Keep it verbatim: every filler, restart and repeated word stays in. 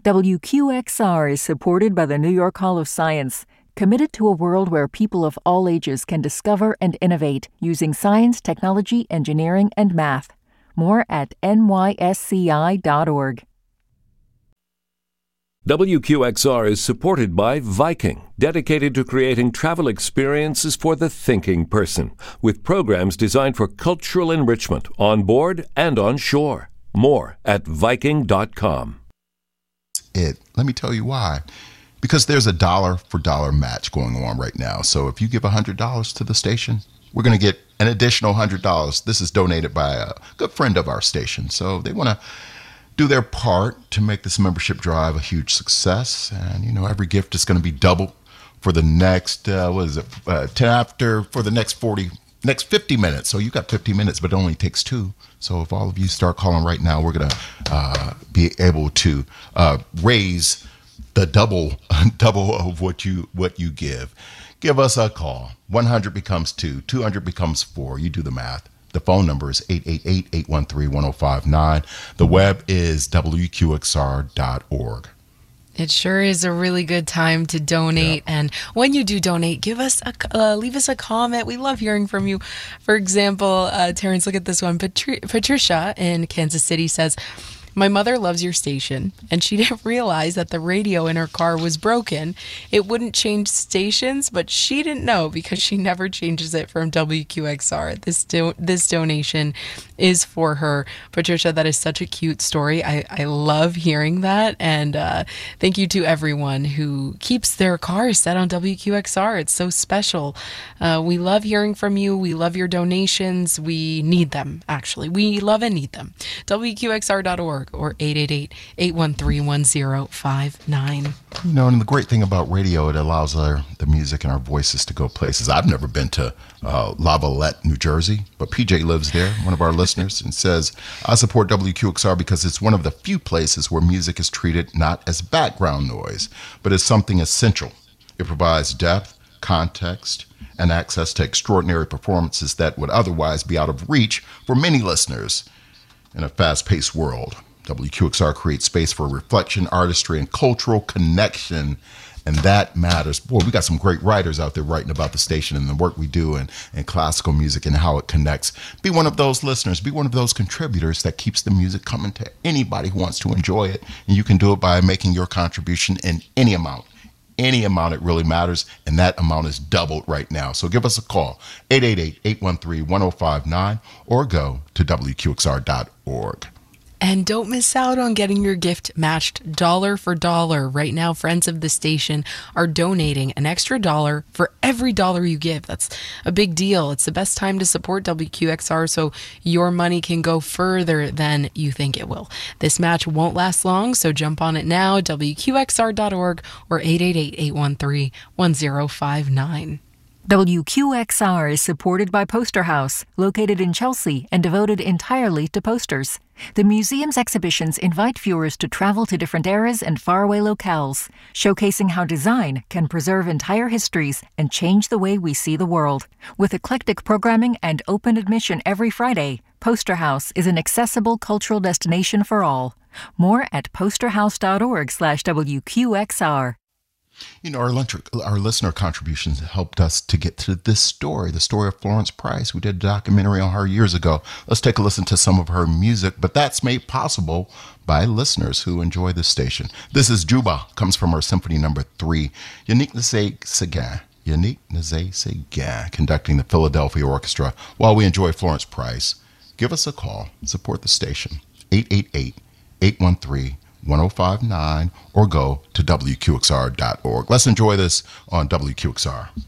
W Q X R is supported by the New York Hall of Science, committed to a world where people of all ages can discover and innovate using science, technology, engineering, and math. More at N Y S C I dot org. W Q X R is supported by Viking, dedicated to creating travel experiences for the thinking person, with programs designed for cultural enrichment on board and on shore. More at Viking dot com. It. Let me tell you why. Because there's a dollar for dollar match going on right now. So if you give one hundred dollars to the station, we're going to get an additional one hundred dollars. This is donated by a good friend of our station. So they want to do their part to make this membership drive a huge success. And, you know, every gift is going to be doubled for the next, uh, what is it, uh, ten after, for the next forty, next fifty minutes. So you got fifty minutes, but it only takes two. So if all of you start calling right now, we're going to uh, be able to uh, raise the double double of what you what you give. Give us a call. one hundred becomes two. two hundred becomes four. You do the math. The phone number is eight eight eight, eight one three, one zero five nine. The web is W Q X R dot org. It sure is a really good time to donate. Yeah. And when you do donate, give us a, uh, leave us a comment. We love hearing from you. For example, uh, Terrence, look at this one. Patri- Patricia in Kansas City says, "My mother loves your station, and she didn't realize that the radio in her car was broken. It wouldn't change stations, but she didn't know because she never changes it from W Q X R. This do- this donation is for her." Patricia, that is such a cute story. I, I love hearing that, and uh, thank you to everyone who keeps their cars set on W Q X R. It's so special. Uh, we love hearing from you. We love your donations. We need them, actually. We love and need them. W Q X R dot org. Or eight eight eight, eight one three, one zero five nine. You know, and the great thing about radio, it allows our, the music and our voices to go places. I've never been to uh, La Valette, New Jersey, but P J lives there, one of our listeners, and says, "I support W Q X R because it's one of the few places where music is treated not as background noise, but as something essential. It provides depth, context, and access to extraordinary performances that would otherwise be out of reach for many listeners in a fast-paced world. W Q X R creates space for reflection, artistry, and cultural connection, and that matters." Boy, we got some great writers out there writing about the station and the work we do and, and classical music and how it connects. Be one of those listeners. Be one of those contributors that keeps the music coming to anybody who wants to enjoy it. And you can do it by making your contribution in any amount. Any amount, it really matters, and that amount is doubled right now. So give us a call, eight eight eight, eight one three, one zero five nine, or go to W Q X R dot org. And don't miss out on getting your gift matched dollar for dollar. Right now, friends of the station are donating an extra dollar for every dollar you give. That's a big deal. It's the best time to support W Q X R so your money can go further than you think it will. This match won't last long, so jump on it now, W Q X R dot org or eight eight eight, eight one three, one zero five nine. W Q X R is supported by Poster House, located in Chelsea and devoted entirely to posters. The museum's exhibitions invite viewers to travel to different eras and faraway locales, showcasing how design can preserve entire histories and change the way we see the world. With eclectic programming and open admission every Friday, Poster House is an accessible cultural destination for all. More at posterhouse dot org slash W Q X R. You know, our, our listener contributions helped us to get to this story, the story of Florence Price. We did a documentary on her years ago. Let's take a listen to some of her music, but that's made possible by listeners who enjoy this station. This is Juba, comes from her symphony number three. Yannick Nézet-Séguin, Yannick Nézet-Séguin, conducting the Philadelphia Orchestra while we enjoy Florence Price. Give us a call, support the station, eight eight eight, eight one three, one zero five nine, or go to W Q X R dot org. Let's enjoy this on W Q X R.